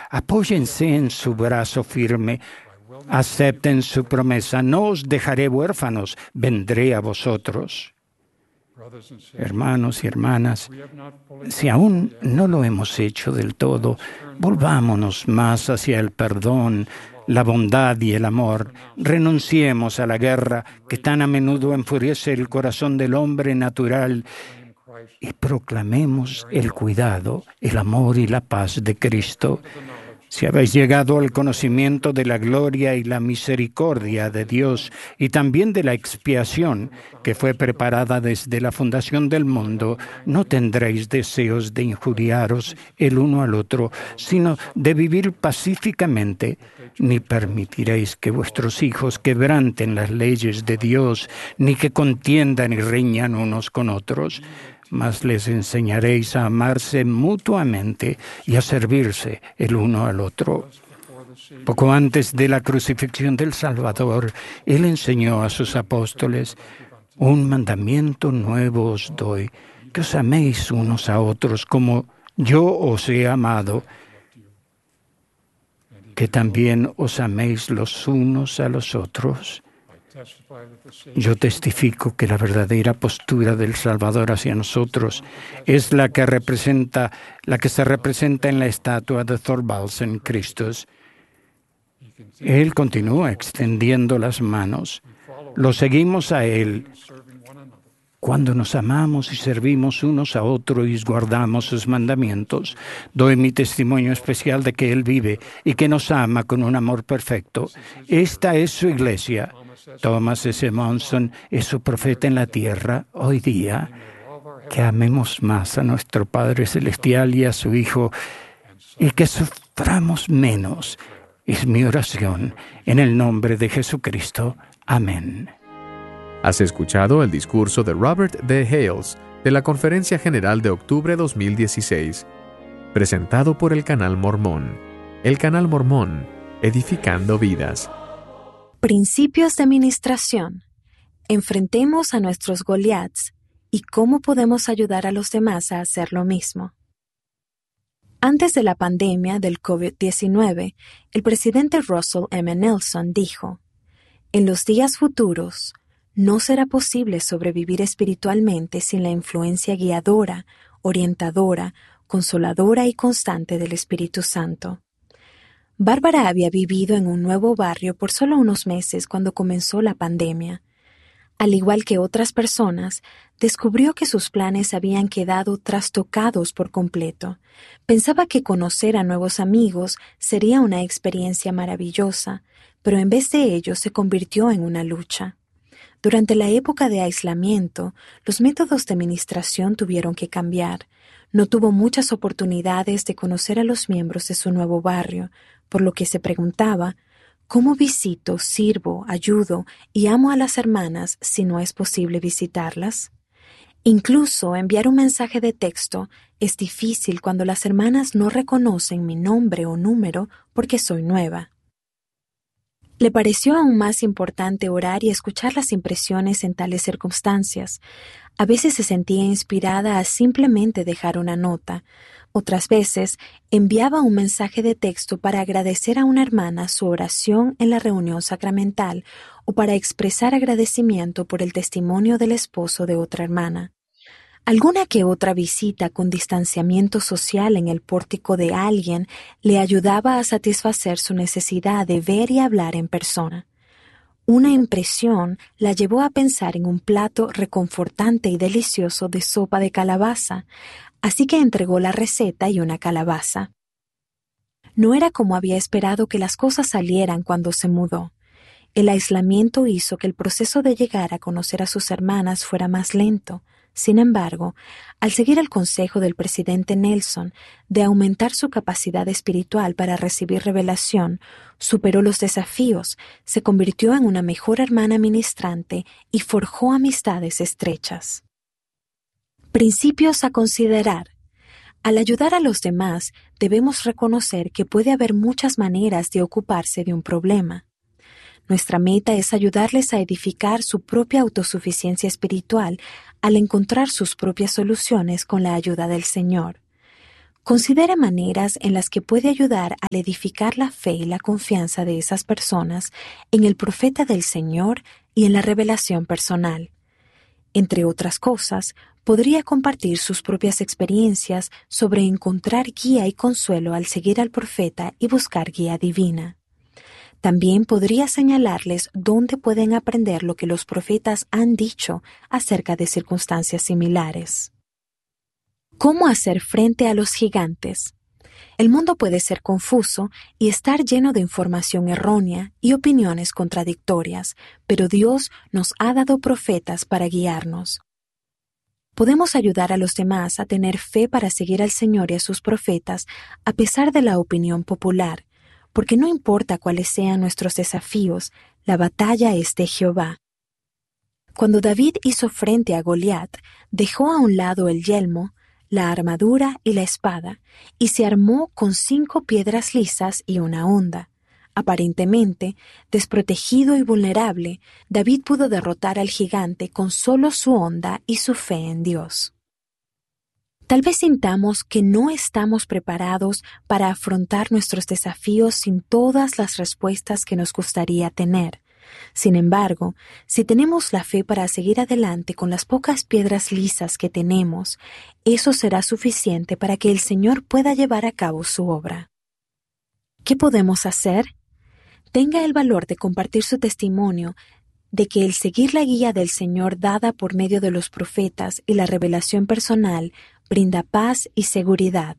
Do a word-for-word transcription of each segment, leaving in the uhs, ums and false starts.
Apóyense en su brazo firme. Acepten su promesa. No os dejaré huérfanos, vendré a vosotros. Hermanos y hermanas, si aún no lo hemos hecho del todo, volvámonos más hacia el perdón, la bondad y el amor. Renunciemos a la guerra que tan a menudo enfurece el corazón del hombre natural y proclamemos el cuidado, el amor y la paz de Cristo. Si habéis llegado al conocimiento de la gloria y la misericordia de Dios y también de la expiación que fue preparada desde la fundación del mundo, no tendréis deseos de injuriaros el uno al otro, sino de vivir pacíficamente, ni permitiréis que vuestros hijos quebranten las leyes de Dios, ni que contiendan y riñan unos con otros. Mas les enseñaréis a amarse mutuamente y a servirse el uno al otro. Poco antes de la crucifixión del Salvador, Él enseñó a sus apóstoles: un mandamiento nuevo os doy, que os améis unos a otros como yo os he amado, que también os améis los unos a los otros. Yo testifico que la verdadera postura del Salvador hacia nosotros es la que representa, la que se representa en la estatua de Thorvaldsen Christus. Él continúa extendiendo las manos. Lo seguimos a Él cuando nos amamos y servimos unos a otros y guardamos sus mandamientos. Doy mi testimonio especial de que Él vive y que nos ama con un amor perfecto. Esta es su iglesia. Thomas S. Monson es su profeta en la tierra hoy día. Que amemos más a nuestro Padre Celestial y a su Hijo y que suframos menos. Es mi oración en el nombre de Jesucristo. Amén. Has escuchado el discurso de Robert D. Hales de la Conferencia General de octubre dos mil dieciséis, presentado por el Canal Mormón. El Canal Mormón, edificando vidas. Principios de ministración. Enfrentemos a nuestros Goliaths y cómo podemos ayudar a los demás a hacer lo mismo. Antes de la pandemia del COVID diecinueve, el presidente Russell M. Nelson dijo: en los días futuros, no será posible sobrevivir espiritualmente sin la influencia guiadora, orientadora, consoladora y constante del Espíritu Santo. Bárbara había vivido en un nuevo barrio por solo unos meses cuando comenzó la pandemia. Al igual que otras personas, descubrió que sus planes habían quedado trastocados por completo. Pensaba que conocer a nuevos amigos sería una experiencia maravillosa, pero en vez de ello se convirtió en una lucha. Durante la época de aislamiento, los métodos de ministración tuvieron que cambiar. No tuvo muchas oportunidades de conocer a los miembros de su nuevo barrio, por lo que se preguntaba: ¿cómo visito, sirvo, ayudo y amo a las hermanas si no es posible visitarlas? Incluso enviar un mensaje de texto es difícil cuando las hermanas no reconocen mi nombre o número porque soy nueva. Le pareció aún más importante orar y escuchar las impresiones en tales circunstancias. A veces se sentía inspirada a simplemente dejar una nota. Otras veces enviaba un mensaje de texto para agradecer a una hermana su oración en la reunión sacramental o para expresar agradecimiento por el testimonio del esposo de otra hermana. Alguna que otra visita con distanciamiento social en el pórtico de alguien le ayudaba a satisfacer su necesidad de ver y hablar en persona. Una impresión la llevó a pensar en un plato reconfortante y delicioso de sopa de calabaza, así que entregó la receta y una calabaza. No era como había esperado que las cosas salieran cuando se mudó. El aislamiento hizo que el proceso de llegar a conocer a sus hermanas fuera más lento. Sin embargo, al seguir el consejo del presidente Nelson de aumentar su capacidad espiritual para recibir revelación, superó los desafíos, se convirtió en una mejor hermana ministrante y forjó amistades estrechas. Principios a considerar. Al ayudar a los demás, debemos reconocer que puede haber muchas maneras de ocuparse de un problema. Nuestra meta es ayudarles a edificar su propia autosuficiencia espiritual al encontrar sus propias soluciones con la ayuda del Señor. Considere maneras en las que puede ayudar a edificar la fe y la confianza de esas personas en el profeta del Señor y en la revelación personal. Entre otras cosas, podría compartir sus propias experiencias sobre encontrar guía y consuelo al seguir al profeta y buscar guía divina. También podría señalarles dónde pueden aprender lo que los profetas han dicho acerca de circunstancias similares. ¿Cómo hacer frente a los gigantes? El mundo puede ser confuso y estar lleno de información errónea y opiniones contradictorias, pero Dios nos ha dado profetas para guiarnos. Podemos ayudar a los demás a tener fe para seguir al Señor y a sus profetas a pesar de la opinión popular, porque no importa cuáles sean nuestros desafíos, la batalla es de Jehová. Cuando David hizo frente a Goliat, dejó a un lado el yelmo, la armadura y la espada, y se armó con cinco piedras lisas y una honda. Aparentemente, desprotegido y vulnerable, David pudo derrotar al gigante con solo su honda y su fe en Dios. Tal vez sintamos que no estamos preparados para afrontar nuestros desafíos sin todas las respuestas que nos gustaría tener. Sin embargo, si tenemos la fe para seguir adelante con las pocas piedras lisas que tenemos, eso será suficiente para que el Señor pueda llevar a cabo su obra. ¿Qué podemos hacer? Tenga el valor de compartir su testimonio de que el seguir la guía del Señor dada por medio de los profetas y la revelación personal brinda paz y seguridad.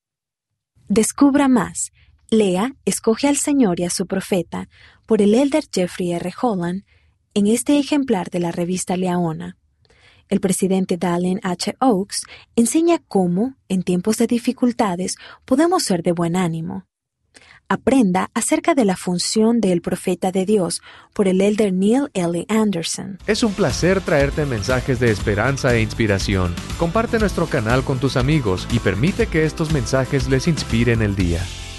Descubra más. Lea Escoge al Señor y a su profeta por el elder Jeffrey R. Holland en este ejemplar de la revista Leona. El presidente Dallin H. Oaks enseña cómo, en tiempos de dificultades, podemos ser de buen ánimo. Aprenda acerca de la función del profeta de Dios por el elder Neil L. Anderson. Es un placer traerte mensajes de esperanza e inspiración. Comparte nuestro canal con tus amigos y permite que estos mensajes les inspiren el día.